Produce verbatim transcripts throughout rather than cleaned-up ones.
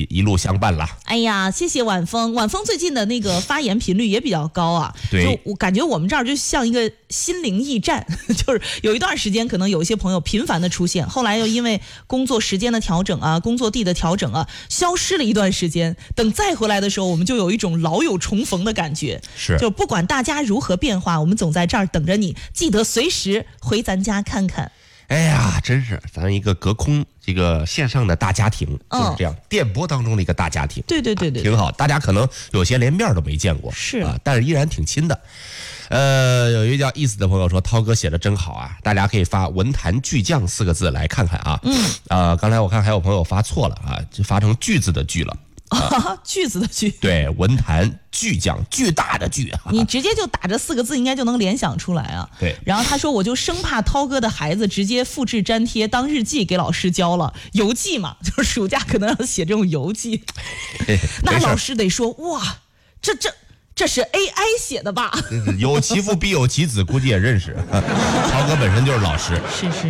一路相伴啦。 哎呀，谢谢晚风，晚风最近的那个发言频率也比较高啊。 对， 就我感觉我们这儿就像一个心灵驿站，就是有一段时间可能有一些朋友频繁的出现，后来又因为工作时间的调整啊，工作地的调整啊，消失了一段时间。等再回来的时候，我们就有一种老友重逢的感觉。 是， 就不管大家如何变化，我们总在这儿等着你，记得随时回咱家看看。 哎呀，真是咱一个隔空这个线上的大家庭， 嗯、 就是这样，电波当中的一个大家庭。 对对对 对, 对、 啊，挺好。大家可能有些连面都没见过， 是啊，但是依然挺亲的。呃，有一位叫意思的朋友说，涛哥写的真好啊，大家可以发文坛巨匠四个字来看看啊。嗯，啊、呃，刚才我看还有朋友发错了啊，就发成句子的句了。 啊，句子的句， 对，文坛巨匠，巨大的巨啊！ 你直接就打这四个字，应该就能联想出来啊。 对。 然后他说，我就生怕涛哥的孩子直接复制粘贴当日记给老师交了，游记嘛，就是暑假可能要写这种游记，那老师得说哇，这这这是 A I 写的吧？ 有其父必有其子，估计也认识。涛哥本身就是老师。 是是。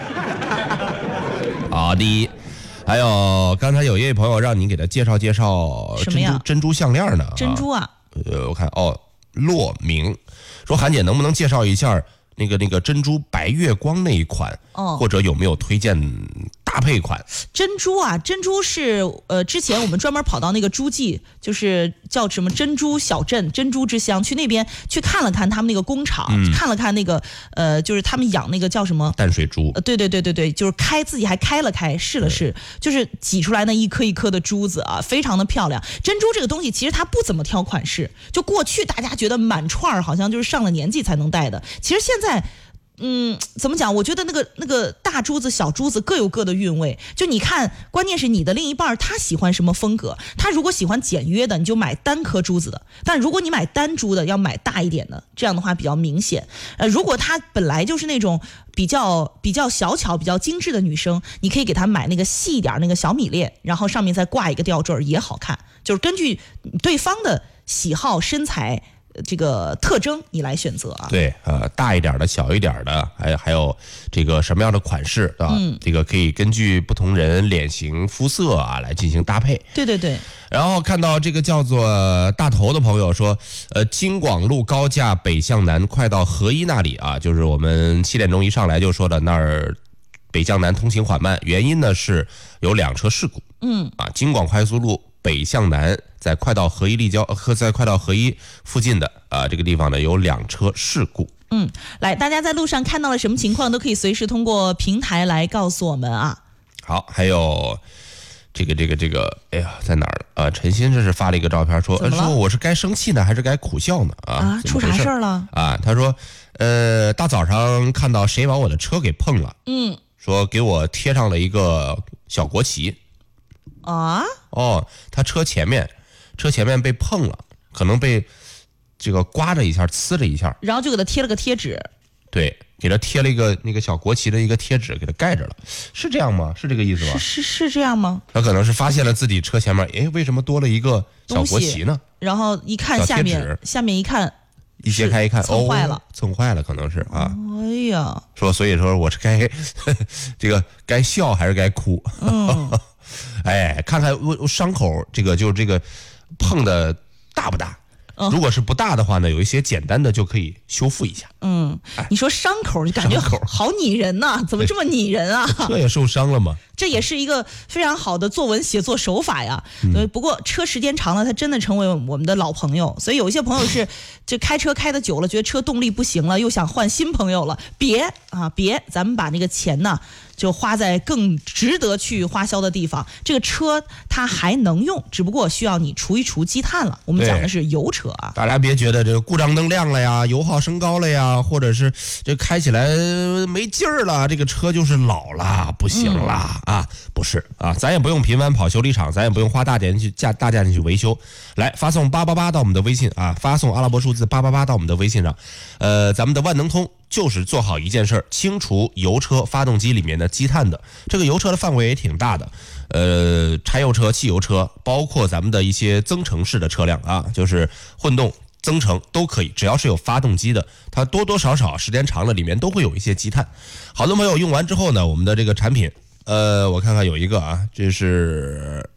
好的。还有刚才有一位朋友让你给他介绍介绍珍珠珍珠项链呢。 珍珠啊， 呃，我看哦，骆明说韩姐能不能介绍一下那个那个珍珠白月光那一款，哦，或者有没有推荐搭配款？ 珍珠啊，珍珠是呃，之前我们专门跑到那个诸暨，就是叫什么珍珠小镇、珍珠之乡，去那边去看了看他们那个工厂，嗯、看了看那个呃，就是他们养那个叫什么淡水珠。 呃，对对对对对，就是开自己还开了开，试了试，就是挤出来那一颗一颗的珠子啊，非常的漂亮。珍珠这个东西其实它不怎么挑款式，就过去大家觉得满串好像就是上了年纪才能戴的，其实现在。嗯，怎么讲？我觉得那个那个大珠子、小珠子各有各的韵味。就你看，关键是你的另一半他喜欢什么风格。他如果喜欢简约的，你就买单颗珠子的；但如果你买单珠的，要买大一点的，这样的话比较明显。呃，如果他本来就是那种比较比较小巧、比较精致的女生，你可以给她买那个细一点那个小米链，然后上面再挂一个吊坠也好看。就是根据对方的喜好、身材。这个特征你来选择啊， 对，呃，大一点的、小一点的，还还有这个什么样的款式啊？嗯，这个可以根据不同人脸型、肤色啊来进行搭配。 对对对。 然后看到这个叫做大头的朋友说，呃，京广路高架北向南，快到合一那里啊，就是我们七点钟一上来就说的那儿，北向南通行缓慢，原因呢是有两车事故。嗯，啊，京广快速路北向南。在快到合一立交和在快到合一附近的啊、呃、这个地方呢，有两车事故。 嗯，来，大家在路上看到了什么情况，都可以随时通过平台来告诉我们啊。 好，还有这个这个这个，哎呀，在哪儿了啊？陈鑫这是发了一个照片说，说我是该生气呢，还是该苦笑呢？啊， 啊出啥事儿了？ 啊，他说，呃，大早上看到谁把我的车给碰了，嗯，说给我贴上了一个小国旗。 啊？ 哦，他车前面。车前面被碰了，可能被这个刮着一下、呲了一下， 然后就给他贴了个贴纸。 对，给他贴了一个那个小国旗的一个贴纸，给他盖着了，是这样吗？是这个意思吧？ 是是是这样吗？ 他可能是发现了自己车前面，哎，为什么多了一个小国旗呢？ 然后一看下面，下面一看， 一揭开一看， 蹭坏了， 哦、蹭坏了，可能是啊。 哎呀， 说所以说我是该这个该笑还是该哭？嗯，哎，看看我伤口，这个就这个。碰的大不大？如果是不大的话呢，有一些简单的就可以修复一下。嗯， 你说伤口就感觉好好拟人呐、啊，怎么这么拟人啊？ 车也受伤了吗？ 这也是一个非常好的作文写作手法呀。嗯、不过车时间长了，它真的成为我们的老朋友。所以有一些朋友是这开车开的久了，觉得车动力不行了，又想换新朋友了。别啊，别，咱们把那个钱呢。就花在更值得去花销的地方。这个车它还能用，只不过需要你除一除积碳了。我们讲的是油车啊， 大家别觉得这个故障灯亮了呀，油耗升高了呀，或者是这开起来没劲儿了，这个车就是老了，不行了、嗯、啊！不是啊，咱也不用频繁跑修理厂，咱也不用花大钱去价大价钱去维修。来，发送八八八到我们的微信啊，发送阿拉伯数字八八八到我们的微信上。呃，咱们的万能通。就是做好一件事儿，清除油车发动机里面的积碳的。这个油车的范围也挺大的，呃，柴油车、汽油车，包括咱们的一些增程式的车辆啊，就是混动、增程都可以，只要是有发动机的，它多多少少时间长了里面都会有一些积碳。好多朋友用完之后呢，我们的这个产品，呃，我看看有一个啊，这是